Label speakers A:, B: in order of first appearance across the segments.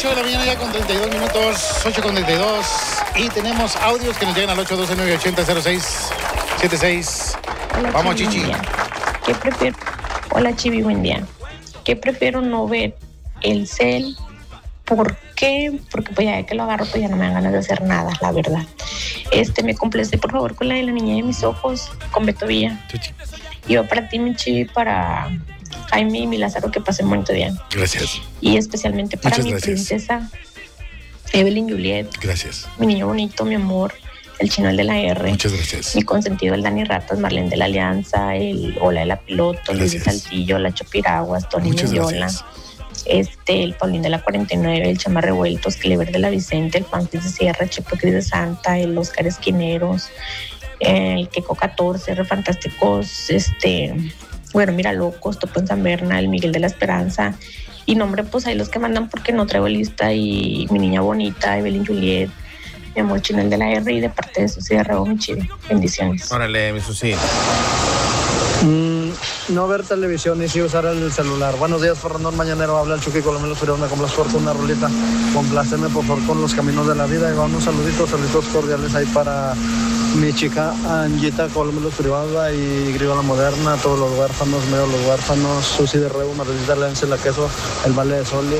A: 8 de la mañana ya con 32 minutos, 8 con 32. Y tenemos audios que nos llegan al 812-980-0676. Vamos,
B: Chivi,
A: Chichi.
B: ¿Qué prefiero? Hola, Chivi, buen día. ¿Qué prefiero no ver? El cel. ¿Por qué? Porque pues ya que lo agarro, pues ya no me dan ganas de hacer nada, la verdad. Me complace, por favor, con la de la niña de mis ojos, con Beto Villa.
A: Chichi.
B: Y yo para ti, mi Chivi, para Jaime y mi Lázaro, que pasen bonito día.
A: Gracias.
B: Y especialmente para
A: Muchas
B: mi
A: gracias.
B: princesa Evelyn Juliet,
A: Gracias.
B: mi niño bonito, mi amor, el chino el de la R,
A: Muchas gracias.
B: mi consentido el Dani Ratas, Marlene de la Alianza, el Ola de la Piloto, Luis de
A: Gracias.
B: Saltillo, la Chopiraguas, Tony
A: Muchas
B: Mendiola,
A: gracias.
B: el Paulín de la 49, el Chama Revueltos, Clever de la Vicente, el Juan Cris de Sierra, Chepo Cris de Santa, el Oscar Esquineros, el Queco 14, Re Fantásticos, bueno, Mira Locos, Topo en San Berna, el Miguel de la Esperanza. Y nombre, pues ahí los que mandan porque no traigo lista. Y mi niña bonita, Evelyn Juliet, mi amor Chinel de la R, y de parte de Susi de Rebo, mi Chivi. Bendiciones.
C: Órale, mi Susi.
D: No ver televisión y sí usar el celular. Buenos días, Fernando Mañanero. Habla el Chucky Colomelo Superior. Me complace por una rolita. Compláceme, por favor, con Los Caminos de la Vida. Y va unos saluditos cordiales ahí para mi chica Angita Colomelo Privada y Griva la Moderna, todos los huérfanos, medio los huérfanos, Susi de Rebo, Margarita Lense, La Queso, el Valle de Soli,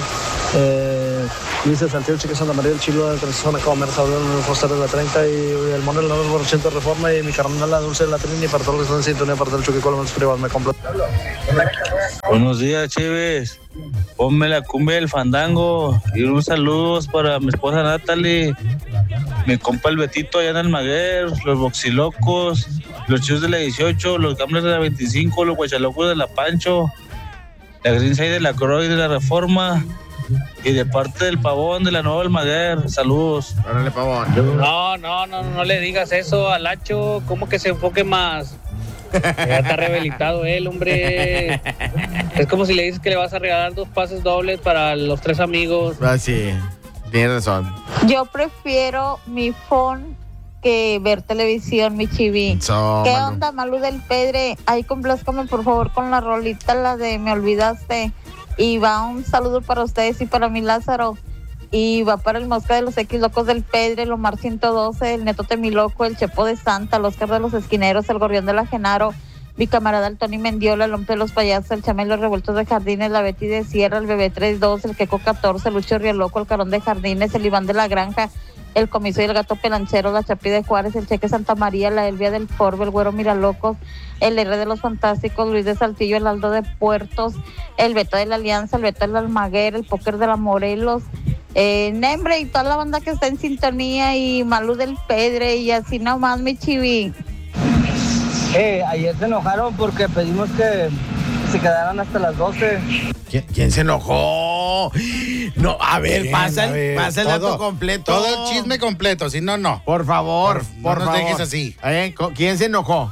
D: Luis de Saltillo, Chica Santa María, el Chilo de Zona Comer, Saúl, el Foster de la 30 y el Monel, el 9% Reforma y mi carnal, la Dulce de la Trini, para todos los que están en sintonía, para el Chucky Colomelo Privado. Me complace.
E: Buenos días, Chives. Ponme la cumbia del fandango y unos saludos para mi esposa Natalie, mi compa el Betito allá en el Maguer, los Boxilocos, los Chivos de la 18, los Gambles de la 25, los Guachalocos de la Pancho, la Greenside de la Croix de la Reforma y de parte del Pavón de la Nueva Almaguer. Saludos.
C: Órale, Pavón.
F: No le digas eso al Hacho, ¿cómo que se enfoque más? Ya está rehabilitado él, hombre. Es como si le dices que le vas a regalar 2 pases dobles para los 3 amigos.
C: Ah, sí, tienes razón.
G: Yo prefiero mi phone que ver televisión, mi Chivi. ¿Qué onda, Malú del Pedre? Ahí complázcame, por favor, con la rolita, la de Me Olvidaste. Y va un saludo para ustedes y para mi Lázaro. Y va para el Mosca de los X Locos del Pedre, el Omar 112, el Netote Mi Loco, el Chepo de Santa, el Oscar de los Esquineros, el Gorrión de la Genaro, mi camarada el Tony Mendiola, el Hombre de los Payasos, el Chamel los Revueltos de Jardines, la Betty de Sierra, el Bebé 32, el Queco 14, el Lucho Rialoco, el Carón de Jardines, el Iván de la Granja, el Comiso y el Gato Pelanchero, la Chapi de Juárez, el Cheque Santa María, la Elvia del Corvo, el Güero Miralocos, el R de los Fantásticos, Luis de Saltillo, el Aldo de Puertos, el Beto de la Alianza, el Beto del Almaguer, el Póker de la Morelos, Nembre y toda la banda que está en sintonía y Malú del Pedre y así nomás, mi Chivi.
H: Ayer se enojaron porque pedimos que se quedaran hasta las 12.
C: ¿Quién se enojó? No, a ver,
A: Bien,
C: pasa
A: a ver,
C: el dato completo.
A: Todo el chisme completo, si no, no.
C: Por favor,
A: no nos
C: favor.
A: dejes así.
C: ¿Quién se enojó?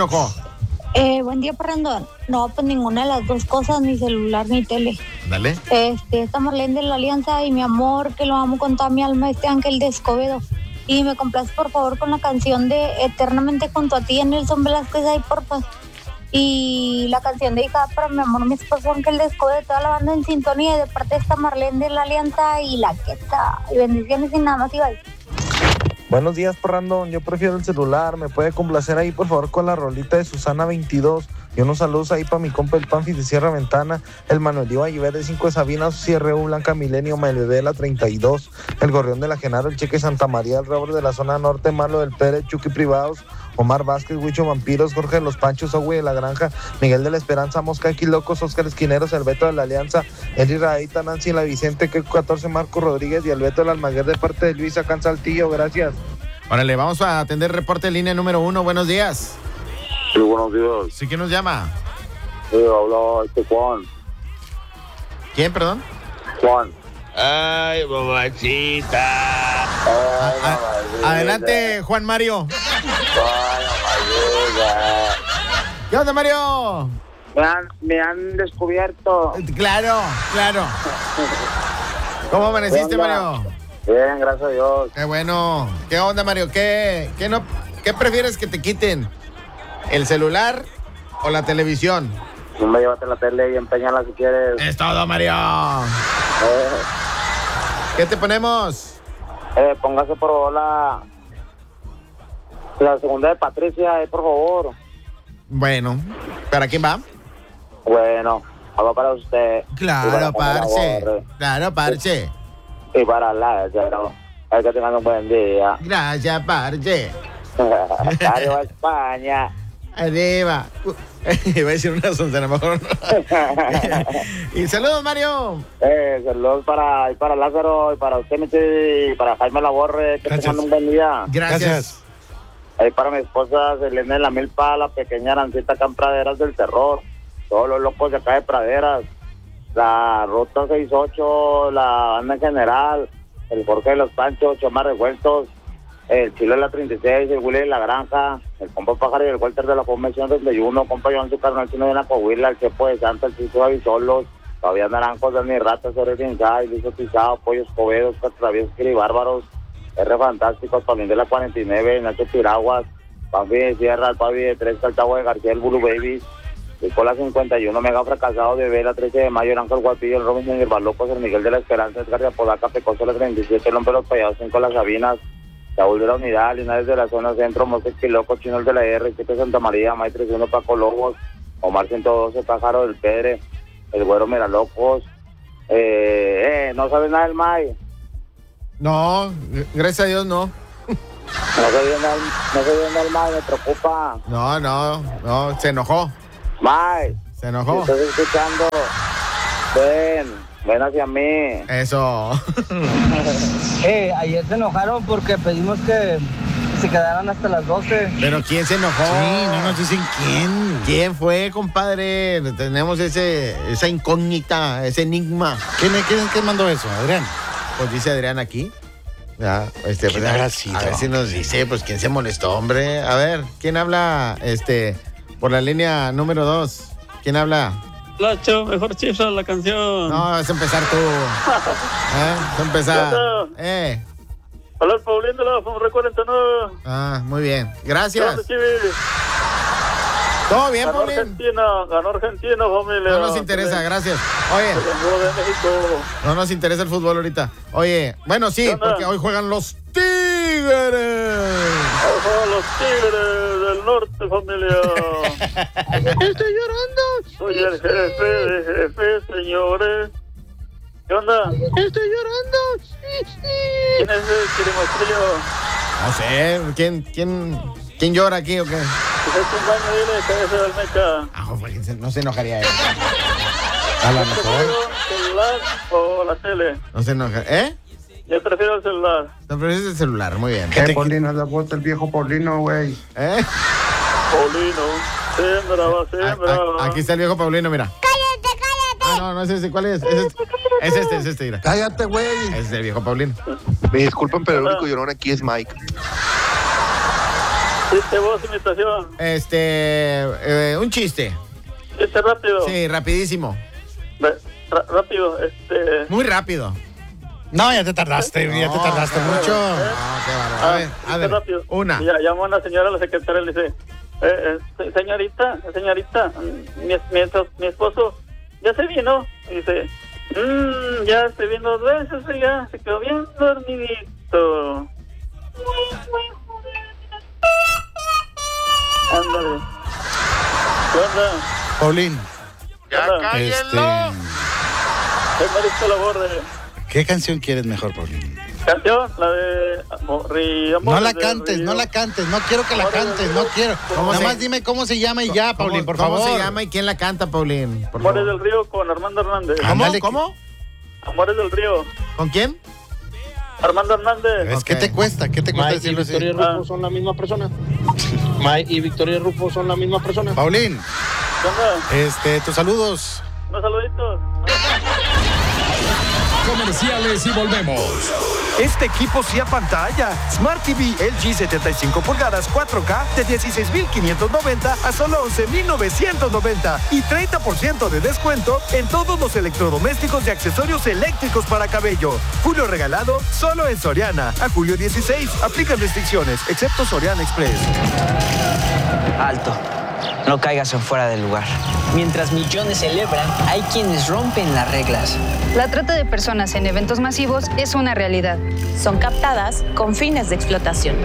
I: Buen día, Fernando. No, pues ninguna de las dos cosas, ni celular ni tele.
C: Dale.
I: Esta Marlene de la Alianza y mi amor, que lo amo con toda mi alma, Ángel de Escobedo. Y me complace, por favor, con la canción de Eternamente junto a ti, en Nelson Velázquez, ahí, porfa. Y la canción dedicada para mi amor, mi esposo Ángel de Escobedo, toda la banda en sintonía, y de parte de esta Marlene de la Alianza y la Queta. Y bendiciones y nada más, y bye.
D: Buenos días, Random. Yo prefiero el celular. ¿Me puede complacer ahí, por favor, con la rolita de Susana 22? Y unos saludos ahí para mi compa el Panfi de Sierra Ventana, el Manuel Iba Iber de 5 de Sabina, CRU Blanca Milenio, Melbé de la 32, el Gorrión de la Genaro, el Cheque Santa María, el Robert de la zona norte, Malo del Pérez, Chucky Privados, Omar Vázquez, Huicho Vampiros, Jorge de los Panchos, Ogüe de la Granja, Miguel de la Esperanza, Mosca X Locos, Oscar Esquineros, el Beto de la Alianza, Eli Raíta, Nancy La Vicente, que 14 Marco Rodríguez y el Beto del Almaguer de parte de Luis acá en Saltillo. Gracias.
C: Órale, vamos a atender reporte de línea número 1. Buenos días.
J: Sí, buenos días.
C: ¿Sí quién nos llama?
J: Habla Juan.
C: ¿Quién, perdón?
J: Juan.
E: Ay, mamachita.
C: Adelante, Juan Mario. ¿Qué onda, Mario?
K: Me han descubierto.
C: Claro. ¿Cómo amaneciste, Mario?
J: Bien, gracias a Dios.
C: Qué bueno. ¿Qué onda, Mario? ¿Qué prefieres que te quiten? ¿El celular o la televisión?
J: Tú me llevaste la tele y empeñala si quieres.
C: Es todo, Mario. ¿Qué te ponemos?
K: Póngase por favor la segunda de Patricia, por favor.
C: Bueno, ¿para quién va?
K: Bueno, va para usted.
C: Claro, parce. Claro, parce.
K: Y para la que tengan un buen día.
C: Gracias, parce.
K: Arriba España.
C: Arriba. Iba a decir una soncera, mejor no. Y saludos, Mario.
K: Saludos para Lázaro y para usted, Michi, y para Jaime Laborre. Que tengan un buen día.
C: Gracias.
K: Ahí para mi esposa Selena de la Milpa, la pequeña Arancita acá en Praderas del Terror. Todos los locos de acá de Praderas. La Ruta 68, la banda en general. El Jorge de los Panchos, Chomar Revueltos. El Chilo de la 36, el Willy de la Granja. El compa Pájaro y el Walter de la Convención 31. Compa Joan su carnal chino de la Coahuila. El Chepo de Santa, el Chico de Avisolos. Todavía Naranjos, Dani Ratas, Ore Inside, Luis Pisado, Pollos Covedos, Traviesos y Bárbaros. R Fantástico, Pablín de la 49, Nacho Piraguas, Papi de Sierra, el Papi de 3, Caltagua de García, el Bulu Babies, Nicola 51, Mega Fracasado, de Vela 13 de Mayo, el Ángel Guapillo, el Robinson y el Balocos, el Miguel de la Esperanza, Edgar de Apodaca, Pecoso, la 37, el Hombre de los Payados, 5 las Sabinas, Saúl de la Unidad, Linares de la Zona Centro, Moses Quiloco, Chino de la R, Chico Santa María, May 31, Paco Lobos, Omar 112, Pájaro del Pedre, el Güero Miralocos, no sabes nada del May.
C: No, gracias a Dios no.
K: No se viene el May, me preocupa.
C: No, se enojó.
K: May.
C: Se enojó.
K: Estás escuchando. Ven hacia mí.
C: Eso.
H: Ayer se enojaron porque pedimos que se quedaran hasta las 12.
C: Pero ¿quién se enojó?
A: Sí, no nos dicen quién.
C: ¿Quién fue, compadre? Tenemos esa incógnita, ese enigma.
A: ¿Quién mandó eso, Adrián?
C: Pues dice Adrián aquí. Ya,
A: ¿Quién habrá sido?
C: A ver si nos dice, pues quién se molestó, hombre. A ver, ¿quién habla por la línea número 2? ¿Quién habla?
L: Lacho, mejor chifla la canción.
C: No, vas a empezar tú. Vas a empezar.
L: Hola, Paulín de la FOMRE 49.
C: Ah, muy bien. Gracias. Todo bien, Paulín.
L: Ganó Argentina, familia.
C: No nos interesa, gracias. Oye. No nos interesa el fútbol ahorita. Oye, bueno, sí, porque hoy juegan los Tigres.
L: Hoy juegan los Tigres del norte, familia.
M: Estoy llorando.
L: Soy el jefe de jefes, señores. ¿Qué onda?
M: Estoy llorando.
L: ¿Quién es el chirimostrillo?
C: No sé, ¿quién llora aquí o qué?
L: Es un baño, dile, cabeza de almeca.
C: No se enojaría él.
L: A lo mejor. ¿El celular o la tele?
C: No se enoja.
L: Yo prefiero el celular.
C: No, pero ese es el celular, muy bien.
N: Paulino, es la voz del viejo Paulino, güey.
L: Paulino, sembra.
C: Aquí está el viejo Paulino, mira.
M: ¡Cállate!
C: Ah, no es ese. ¿Cuál es? Es este, mira.
N: Cállate, güey.
C: Ese es el viejo Paulino.
N: Me disculpen, pero el único llorón aquí es Mike.
L: ¿Chiste, voz, imitación?
C: Un chiste.
L: ¿Chiste rápido?
C: Sí, rapidísimo.
L: Rápido,
C: Muy rápido.
A: No, ya te tardaste mucho.
C: Qué bárbaro. A ver,
L: rápido.
C: Una.
L: Ya llamó una señora a la secretaria y le dice, señorita, mi esposo ya se vino. Y dice, ya se vino 2 veces, ya se quedó bien dormidito. Ándale. ¿Qué onda?
A: Paulín.
C: Ya cállenlo.
L: Es Marisco Laborde.
A: ¿Qué canción quieres mejor, Paulín?
L: ¿Canción? La de
A: No la cantes, no quiero que la cantes, no quiero. Nada más dime cómo se llama y ya, Paulín, por favor.
C: ¿Cómo se llama y quién la canta, Paulín?
L: Amores del Río con Armando Hernández.
C: ¿Cómo?
L: Amores del Río.
C: ¿Con quién?
L: Armando Hernández.
A: ¿Qué te cuesta? ¿Qué te cuesta decirlo así?
N: Victoria y Rufo son la misma persona. Mike y Victoria y Rufo son la misma persona.
A: Paulín.
L: ¿Qué onda?
A: Tus saludos.
L: Unos saluditos.
O: Comerciales y volvemos.
P: Este equipo sí a pantalla. Smart TV LG 75 pulgadas 4K de 16,590 a solo 11,990 y 30% de descuento en todos los electrodomésticos y accesorios eléctricos para cabello. Julio regalado solo en Soriana. A julio 16. Aplican restricciones, excepto Soriana Express.
H: Alto.
Q: No caigas en fuera del lugar.
R: Mientras millones celebran, hay quienes rompen las reglas.
S: La trata de personas en eventos masivos es una realidad.
T: Son captadas con fines de explotación.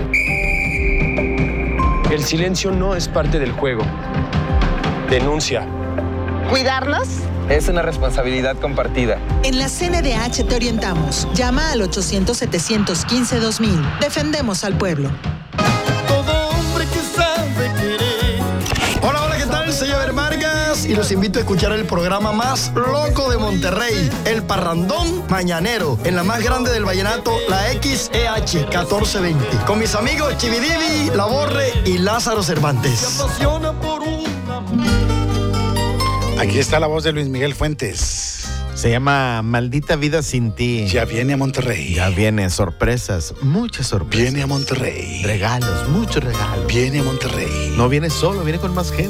U: El silencio no es parte del juego. Denuncia.
T: ¿Cuidarnos?
U: Es una responsabilidad compartida.
V: En la CNDH te orientamos. Llama al 800-715-2000. Defendemos al pueblo.
W: Todo hombre que sabe querer. Hola, ¿qué tal? Soy Ever Vargas y los invito a escuchar el programa más loco de Monterrey, El Parrandón Mañanero, en la más grande del vallenato, la XEH 1420, con mis amigos Chividivi, La Borre y Lázaro Cervantes.
A: Aquí está la voz de Luis Miguel Fuentes.
C: Se llama Maldita Vida Sin Ti.
A: Ya viene a Monterrey.
C: Ya viene, sorpresas, muchas sorpresas.
A: Viene a Monterrey.
C: Regalos, muchos regalos.
A: Viene a Monterrey.
C: No viene solo, viene con más gente.